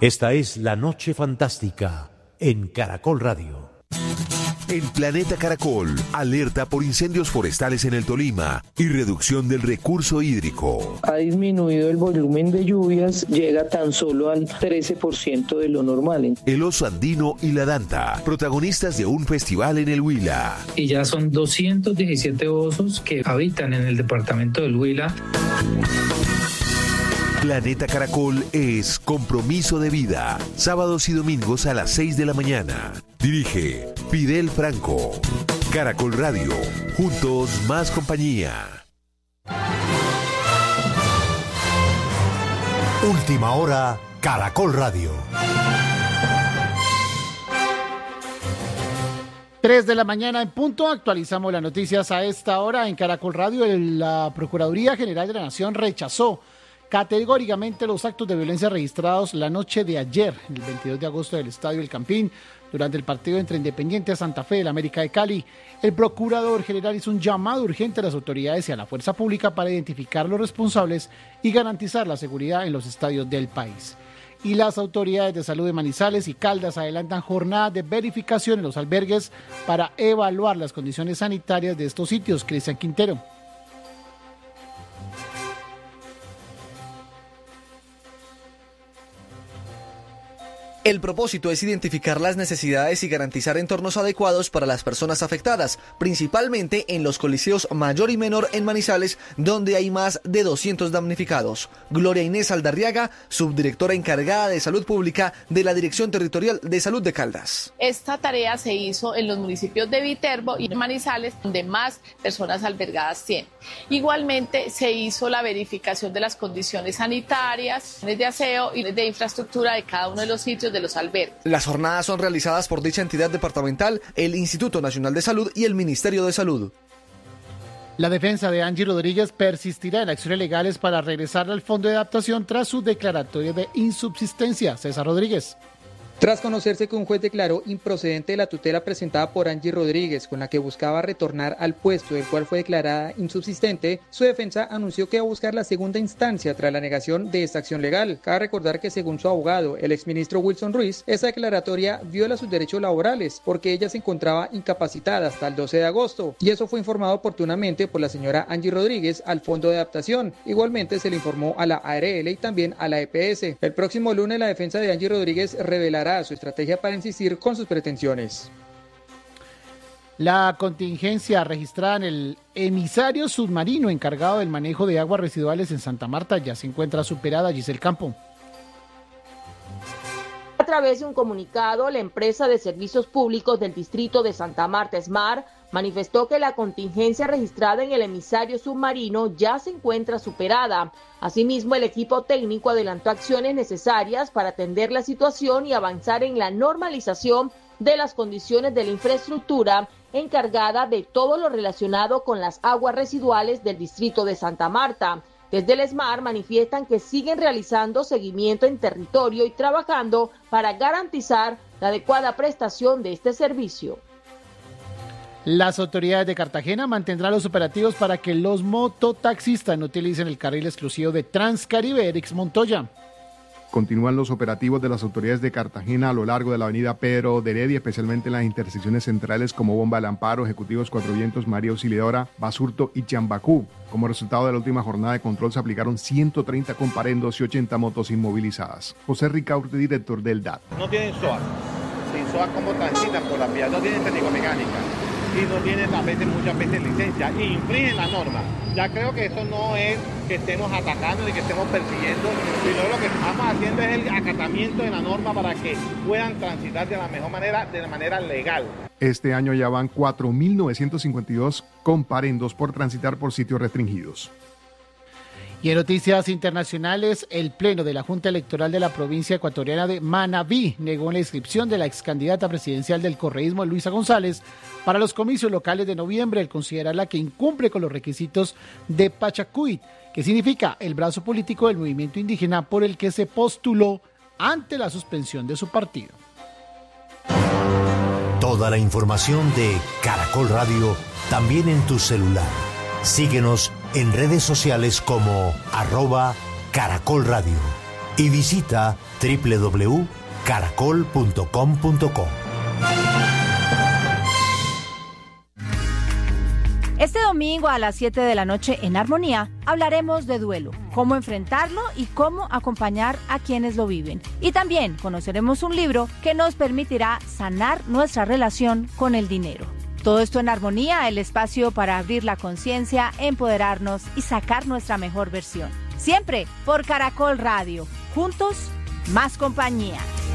Esta es La Noche Fantástica en Caracol Radio. En Planeta Caracol, alerta por incendios forestales en el Tolima y reducción del recurso hídrico. Ha disminuido el volumen de lluvias, llega tan solo al 13% de lo normal. El oso andino y la danta, protagonistas de un festival en el Huila. Y ya son 217 osos que habitan en el departamento del Huila. Planeta Caracol es compromiso de vida. Sábados y domingos a las 6 de la mañana. Dirige Fidel Franco. Caracol Radio. Juntos más compañía. Última hora, Caracol Radio. 3 de la mañana en punto, actualizamos las noticias a esta hora en Caracol Radio. La Procuraduría General de la Nación rechazó categóricamente los actos de violencia registrados la noche de ayer, el 22 de agosto, del Estadio El Campín, durante el partido entre Independiente Santa Fe del América de Cali. El Procurador General hizo un llamado urgente a las autoridades y a la fuerza pública para identificar los responsables y garantizar la seguridad en los estadios del país. Y las autoridades de salud de Manizales y Caldas adelantan jornadas de verificación en los albergues para evaluar las condiciones sanitarias de estos sitios. Cristian Quintero. El propósito es identificar las necesidades y garantizar entornos adecuados para las personas afectadas, principalmente en los coliseos mayor y menor en Manizales, donde hay más de 200 damnificados. Gloria Inés Aldarriaga, subdirectora encargada de Salud Pública de la Dirección Territorial de Salud de Caldas. Esta tarea se hizo en los municipios de Viterbo y Manizales, donde más personas albergadas tienen. Igualmente se hizo la verificación de las condiciones sanitarias, de aseo y de infraestructura de cada uno de los sitios de los albergues. Las jornadas son realizadas por dicha entidad departamental, el Instituto Nacional de Salud y el Ministerio de Salud. La defensa de Angie Rodríguez persistirá en acciones legales para regresar al Fondo de Adaptación tras su declaratoria de insubsistencia. César Rodríguez. Tras conocerse que un juez declaró improcedente la tutela presentada por Angie Rodríguez, con la que buscaba retornar al puesto del cual fue declarada insubsistente, su defensa anunció que va a buscar la segunda instancia tras la negación de esta acción legal. Cabe recordar que según su abogado, el exministro Wilson Ruiz, esa declaratoria viola sus derechos laborales porque ella se encontraba incapacitada hasta el 12 de agosto, y eso fue informado oportunamente por la señora Angie Rodríguez al Fondo de Adaptación. Igualmente se le informó a la ARL y también a la EPS. El próximo lunes la defensa de Angie Rodríguez revelará su estrategia para insistir con sus pretensiones. La contingencia registrada en el emisario submarino encargado del manejo de aguas residuales en Santa Marta ya se encuentra superada. Giselle Campo. A través de un comunicado, la empresa de servicios públicos del distrito de Santa Marta, SMAR, manifestó que la contingencia registrada en el emisario submarino ya se encuentra superada. Asimismo, el equipo técnico adelantó acciones necesarias para atender la situación y avanzar en la normalización de las condiciones de la infraestructura encargada de todo lo relacionado con las aguas residuales del distrito de Santa Marta. Desde el SMAR manifiestan que siguen realizando seguimiento en territorio y trabajando para garantizar la adecuada prestación de este servicio. Las autoridades de Cartagena mantendrán los operativos para que los mototaxistas no utilicen el carril exclusivo de Transcaribe. Erix Montoya. Continúan los operativos de las autoridades de Cartagena a lo largo de la avenida Pedro de Heredia, especialmente en las intersecciones centrales como Bomba del Amparo, Ejecutivos Cuatro Vientos, María Auxiliadora, Basurto y Chambacú. Como resultado de la última jornada de control se aplicaron 130 comparendos y 80 motos inmovilizadas. José Ricaurte, director del DAT. No tienen SOA. Sin SOA, ¿cómo transitan por la vía? No tienen técnico-mecánica y no tienen muchas veces licencia y infringen la norma. Ya creo que eso no es que estemos atacando ni que estemos persiguiendo, sino lo que estamos haciendo es el acatamiento de la norma para que puedan transitar de la mejor manera, de la manera legal. Este año ya van 4.952 comparendos por transitar por sitios restringidos. Y en noticias internacionales, el Pleno de la Junta Electoral de la provincia ecuatoriana de Manabí negó la inscripción de la excandidata presidencial del correísmo, Luisa González, para los comicios locales de noviembre, al considerarla que incumple con los requisitos de Pachacuit, que significa el brazo político del movimiento indígena por el que se postuló ante la suspensión de su partido. Toda la información de Caracol Radio también en tu celular. Síguenos en redes sociales como @Caracol Radio. y visita www.caracol.com.co. Este domingo a las 7 de la noche en Armonía hablaremos de duelo, cómo enfrentarlo y cómo acompañar a quienes lo viven. Y también conoceremos un libro que nos permitirá sanar nuestra relación con el dinero. Todo esto en Armonía, el espacio para abrir la conciencia, empoderarnos y sacar nuestra mejor versión. Siempre por Caracol Radio. Juntos, más compañía.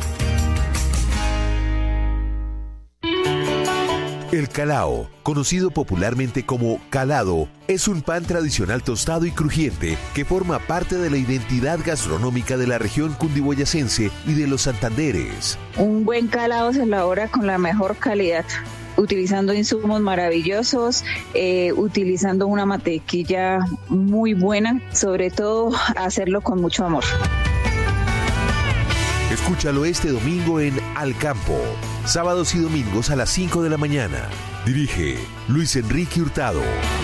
El calao, conocido popularmente como calado, es un pan tradicional tostado y crujiente que forma parte de la identidad gastronómica de la región cundiboyacense y de los Santanderes. Un buen calado se elabora con la mejor calidad, utilizando insumos maravillosos, utilizando una mantequilla muy buena, sobre todo hacerlo con mucho amor. Escúchalo este domingo en Al Campo, sábados y domingos a las 5 de la mañana. Dirige Luis Enrique Hurtado.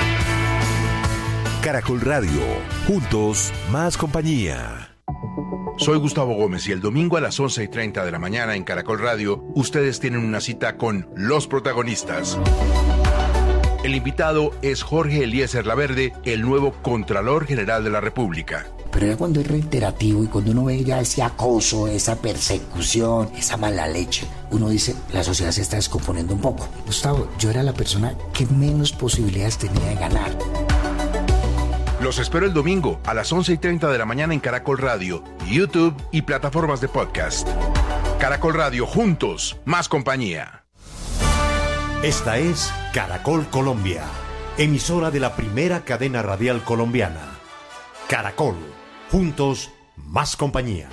Caracol Radio, juntos, más compañía. Soy Gustavo Gómez y el domingo a las 11:30 de la mañana en Caracol Radio, ustedes tienen una cita con los protagonistas. El invitado es Jorge Eliezer Laverde, el nuevo Contralor General de la República. Pero ya cuando es reiterativo y cuando uno ve ya ese acoso, esa persecución, esa mala leche, uno dice, la sociedad se está descomponiendo un poco. Gustavo, yo era la persona que menos posibilidades tenía de ganar. Los espero el domingo a las 11:30 de la mañana en Caracol Radio, YouTube y plataformas de podcast. Caracol Radio, juntos, más compañía. Esta es Caracol Colombia, emisora de la primera cadena radial colombiana. Caracol, juntos, más compañía.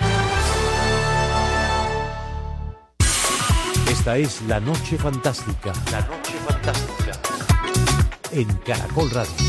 Esta es La Noche Fantástica. La Noche Fantástica. En Caracol Radio.